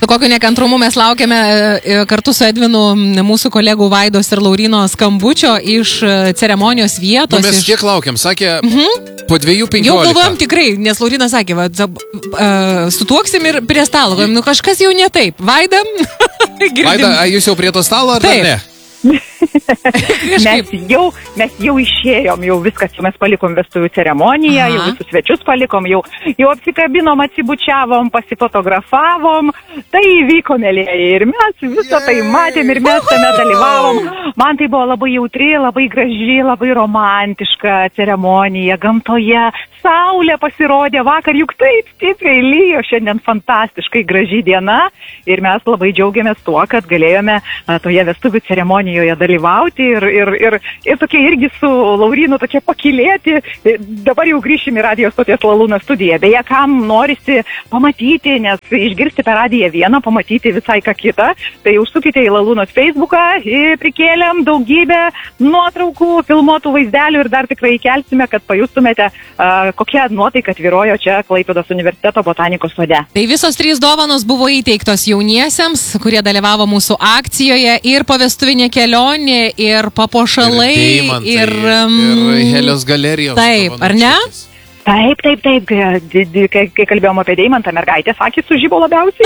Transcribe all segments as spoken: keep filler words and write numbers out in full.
kokiu nekantrumu mes laukiame kartu su Edvinu mūsų kolegų Vaidos ir Laurino skambučio iš ceremonijos vietos. Nu, mes iš... kiek laukiam, sakė, mhm. po dviejų penkiolika. Jau galvojom tikrai, nes Laurinas sakė, va, uh, sutuoksim ir prie stalo. Nu, kažkas jau ne taip. Vaida? Vaida, jūs jau prie to stalo ar taip. Ne? mes, jau, mes jau išėjom, jau viskas, jau mes palikom vestuvių ceremoniją, Aha. jau visus svečius palikom, jau, jau apsikabinom, atsibučiavom, pasifotografavom, tai įvyko, mėlėjai, ir mes visą tai matėm ir mes tame dalyvavom. Man tai buvo labai jautri, labai graži, labai romantiška ceremonija gamtoje. Saulė pasirodė vakar, juk taip stipriai lyjo, šiandien fantastiškai graži diena ir mes labai džiaugiamės tuo, kad galėjome toje vestuvių ceremonijoje dalyvauti ir, ir, ir, ir tokie irgi su Laurinu tokie pakilėti. Dabar jau grįšim į radijo stoties Lalūno studiją. Beje, kam norisi pamatyti, nes išgirsti per radiją vieną, pamatyti visai ką kitą, tai užsukite į Lalūnos Facebooką, prikėlėm daugybę nuotraukų, filmuotų vaizdelių ir dar tikrai įkelsime, kad pajustumėte uh, kokia nuotaika tvyrojo čia Klaipėdos universiteto botanikos sode. Tai visos trys dovanos buvo įteiktos jauniesiems, kurie dalyvavo mūsų akcijoje, ir povestuvinė kelionė, ir papuošalai, ir, ir, um, ir Helios galerijos. Taip, ar ne? Taip, taip, taip, kai, kai kalbėjom apie deimantą, mergaitės akis sužibo labiausiai.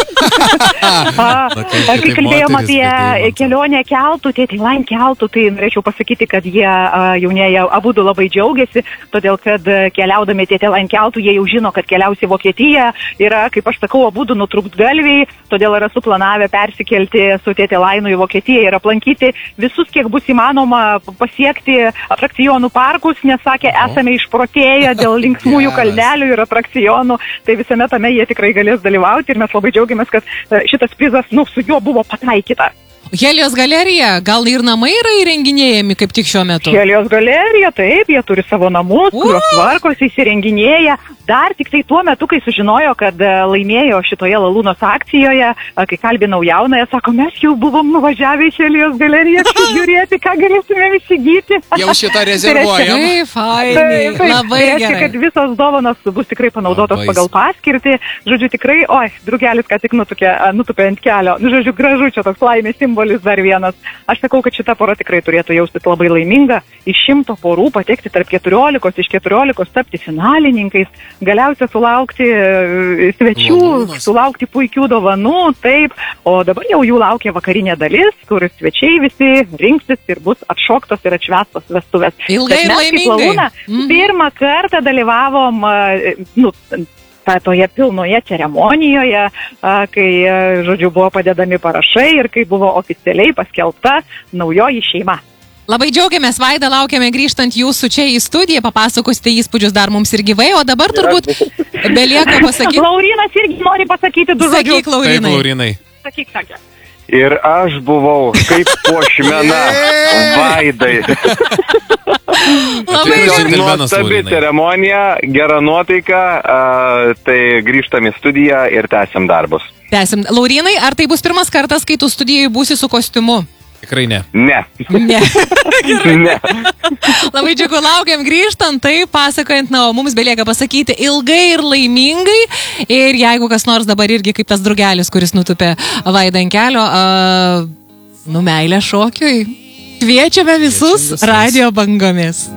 a, kai kalbėjom apie kelionę keltų, tėtį lain keltų, tai norėčiau pasakyti, kad jie jaunieji abudu labai džiaugiasi, todėl kad keliaudami tėtį lain keltų, jie jau žino, kad keliausi Vokietiją, yra, kaip aš sakau, abudu nutrūktgalviai, todėl yra suplanavę persikelti su tėtį lainu į Vokietiją ir aplankyti visus, kiek bus įmanoma pasiekti atrakcionų parkus, nes sakė, esame išprotėję dėl linksmų mūjų kalnelių ir atrakcionų, tai visame tame jie tikrai galės dalyvauti ir mes labai džiaugiamės, kad šitas prizas, nu, su juo buvo pataikyta. Helios galerija, gal ir namai yra įrenginėjami kaip tik šiuo metu? Helios galerija, taip, jie turi savo namus, uh! kurios tvarkosi, įsirenginėja. Dar tik tai tuo metu, kai sužinojo, kad laimėjo šitoje Lalūnos akcijoje, kai kalbinau jaunąją, sako, mes jau buvom nuvažiavę į Helios galeriją žiūrėti, ką galėtume įsigyti. Jau šitą rezervuojam. Taip, fainai, labai gerai. Tai reiškia, kad visos dovanos bus tikrai panaudotos labai pagal paskirtį. Žodžiu, tikrai, oi, drugelis, ką tik nutukė, nutupė ant kelio. Nu, žodžiu, gražu, čia toks laimės simbolis dar vienas. Aš sakau, kad šita pora tikrai turėtų jaustis labai laiminga. Iš šimto porų patekti tarp keturiolikos, iš keturiolikos tapti finalininkais, galiausiai sulaukti svečių, Malūnas. Sulaukti puikių dovanų, taip. O dabar jau jų laukia vakarinė dalis, kur svečiai visi rinksis ir bus atšoktos ir atšvestos vestuvės. Ilgai ir laimingai. Lalūna, mm. pirmą kartą dalyvavom, nu, toje pilnoje ceremonijoje, kai, žodžiu, buvo padedami parašai ir kai buvo oficialiai paskelbta naujoji šeima. Labai džiaugiamės, Vaida, laukiame grįžtant jūsų čia į studiją, papasakosite įspūdžius dar mums ir gyvai, o dabar turbūt belieka pasakyti. Laurinas irgi nori pasakyti du žodžius. Sakyk, Laurinai. Taip, Laurinai. Sakyk, sakė. Ir aš buvau kaip puošmena Vaidai. Nuostabi ceremonija, gera nuotaika, uh, tai grįžtam į studiją ir tęsiam darbus. Tęsim. Laurinai, ar tai bus pirmas kartas, kai tu studijoje būsi su kostiumu? Tikrai ne. Ne. Ne. ne. Labai džiugu, laukiam grįžtant, tai pasakojant, na, o mums belieka pasakyti ilgai ir laimingai. Ir jeigu kas nors dabar irgi kaip tas drugelis, kuris nutupė Vaidą ant kelio, uh, nu, meilę šokiui, kviečiame visus, visus. Radio bangomis.